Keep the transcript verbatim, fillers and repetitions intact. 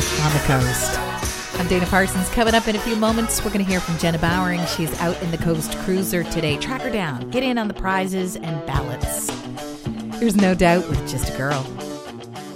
on the coast. I'm Dana Parsons. Coming up in a few moments, we're going to hear from Jenna Bowering. She's out in the Coast Cruiser today. Track her down. Get in on the prizes and ballots. There's No Doubt with Just a Girl.